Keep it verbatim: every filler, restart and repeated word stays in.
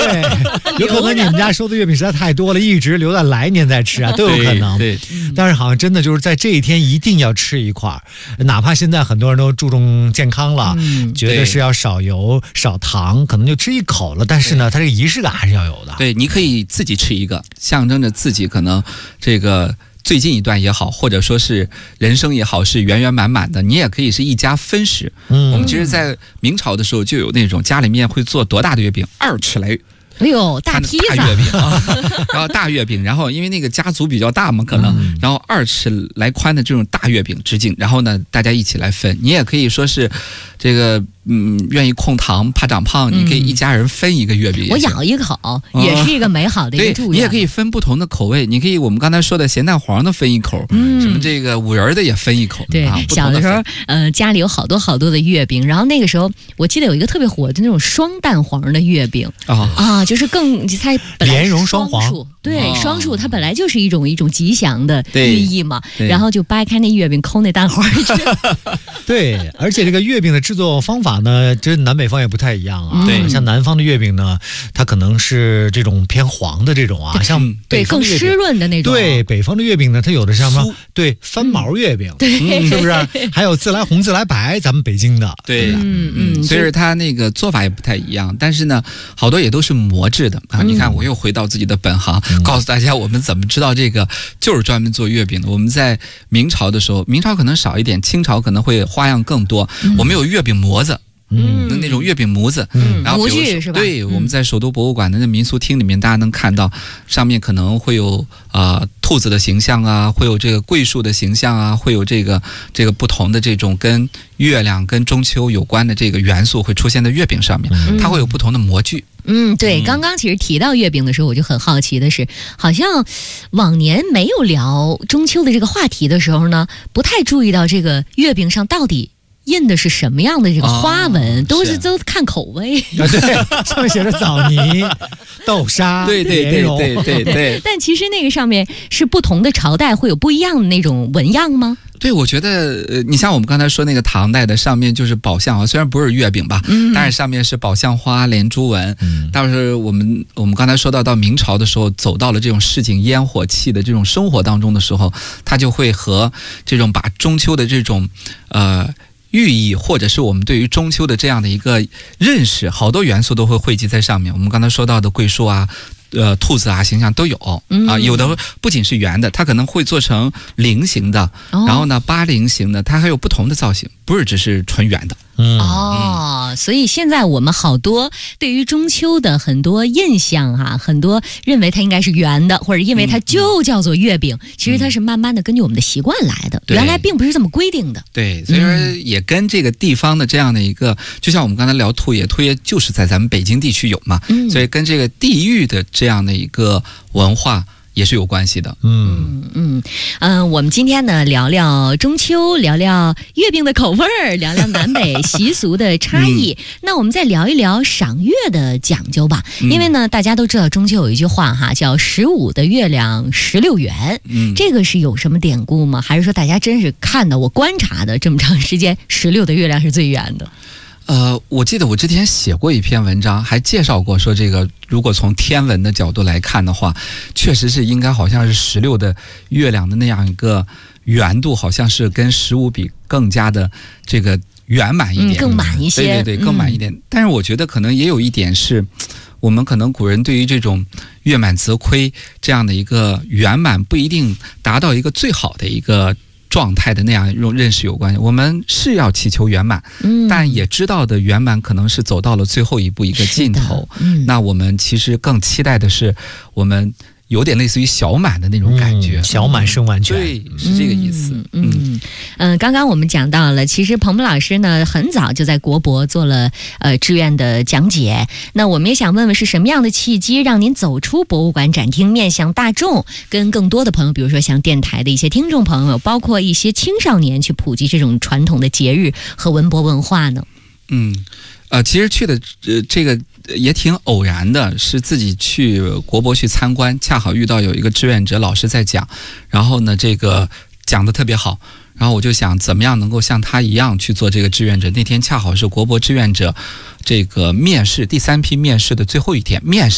对，有可能你们家收的月饼实在太多了，一直留到来年再吃啊，都有可能。 对， 但是好像真的就是在这一天一定要吃一块，哪怕现在很多人都注重健康了，嗯、觉得是要少油少糖，可能就吃一口了。但是呢，它这个仪式感还是要有的。 对，你可以自己吃一个，象征着自己可能这个。最近一段也好，或者说是人生也好，是圆圆满满的。你也可以是一家分食。嗯，我们其实，在明朝的时候就有那种家里面会做多大的月饼，二尺来。 哎呦，大披萨， 大月饼啊，然后大月饼，然后因为那个家族比较大嘛，可能，嗯、然后二尺来宽的这种大月饼直径，然后呢，大家一起来分。你也可以说是，这个嗯，愿意控糖怕长胖，你可以一家人分一个月饼。 我咬一口，嗯、也是一个美好的一个祝愿。 对，你也可以分不同的口味，你可以我们刚才说的咸蛋黄的分一口，嗯、什么这个五仁的也分一口。 对， 啊、 小的时候，呃，家里有好多好多的月饼，然后那个时候我记得有一个特别火的那种双蛋黄的月饼啊啊，就是更它本来莲蓉双黄， 对， 哦、 双数它本来就是一种一种吉祥的寓意嘛，然后就掰开那月饼抠那蛋黄去。 对，而且这个月饼的制作方法呢，这南北方也不太一样啊。对、嗯，像南方的月饼呢，它可能是这种偏黄的这种啊，像对更湿润的那种。 对，北方的月饼呢，它有的是什么？对，翻毛月饼， 对、 嗯，是不是？还有自来红、自来白，咱们北京的。 对，嗯嗯，所以它那个做法也不太一样，但是呢，好多也都是磨制的啊。你看，我又回到自己的本行，嗯、告诉大家我们怎么知道这个就是专门做月饼的。我们在明朝的时候，明朝可能少一点，清朝可能会花样更多。嗯、我们有月饼模子。嗯，那那种月饼模子，嗯，然后模具是吧？ 对，我们在首都博物馆的那民俗厅里面，大家能看到，上面可能会有啊、呃、兔子的形象啊，会有这个桂树的形象啊，会有这个这个不同的这种跟月亮、跟中秋有关的这个元素会出现在月饼上面，嗯、它会有不同的模具。 嗯，对，刚刚其实提到月饼的时候，我就很好奇的是，好像往年没有聊中秋的这个话题的时候呢，不太注意到这个月饼上到底印的是什么样的这个花纹，哦、都是都看口味。 啊，对，上面写着枣泥、豆沙、 对对对对对 对, 对。 但其实那个上面是不同的朝代会有不一样的那种纹样吗？ 对，我觉得，呃，你像我们刚才说那个唐代的，上面就是宝相啊，虽然不是月饼吧，嗯、但是上面是宝相花、连珠纹。嗯、但是我们我们刚才说到到明朝的时候，走到了这种市井烟火气的这种生活当中的时候，它就会和这种把中秋的这种呃。寓意或者是我们对于中秋的这样的一个认识，好多元素都会汇集在上面。我们刚才说到的桂树啊，呃，兔子啊，形象都有啊，有的不仅是圆的，它可能会做成菱形的，哦、然后呢，八菱形的，它还有不同的造型，不是只是纯圆的。 嗯、哦，所以现在我们好多对于中秋的很多印象哈、啊，很多认为它应该是圆的，或者因为它就叫做月饼，嗯、其实它是慢慢的根据我们的习惯来的，原来并不是这么规定的。 对，所以说也跟这个地方的这样的一个，嗯、就像我们刚才聊兔爷，兔爷就是在咱们北京地区有嘛，嗯、所以跟这个地域的这样的一个文化也是有关系的。 嗯嗯嗯、呃，我们今天呢聊聊中秋，聊聊月饼的口味儿，聊聊南北习俗的差异。嗯、那我们再聊一聊赏月的讲究吧。嗯、因为呢，大家都知道中秋有一句话哈，叫“十五的月亮十六圆”。嗯，这个是有什么典故吗？还是说大家真是看的？我观察的这么长时间，十六的月亮是最圆的？ 呃，我记得我之前写过一篇文章，还介绍过说这个，如果从天文的角度来看的话，确实是应该好像是十六的月亮的那样一个圆度，好像是跟十五比更加的这个圆满一点， 嗯、更满一些， 对对对，更满一点。嗯、但是我觉得可能也有一点是，我们可能古人对于这种月满则亏这样的一个圆满，不一定达到一个最好的一个状态的那样一种认识有关系。我们是要祈求圆满，嗯、但也知道的圆满可能是走到了最后一步一个尽头。嗯、那我们其实更期待的是，我们有点类似于小满的那种感觉， 嗯、小满生完全， 对，是这个意思。 嗯嗯嗯、呃，刚刚我们讲到了，其实鹏鹏老师呢很早就在国博做了呃志愿的讲解。那我们也想问问，是什么样的契机让您走出博物馆展厅，面向大众，跟更多的朋友，比如说像电台的一些听众朋友，包括一些青少年，去普及这种传统的节日和文博文化呢？ 嗯。呃，其实去的呃这个也挺偶然的，是自己去国博去参观，恰好遇到有一个志愿者老师在讲，然后呢这个讲得特别好，然后我就想怎么样能够像他一样去做这个志愿者。那天恰好是国博志愿者这个面试第三批面试的最后一天，面试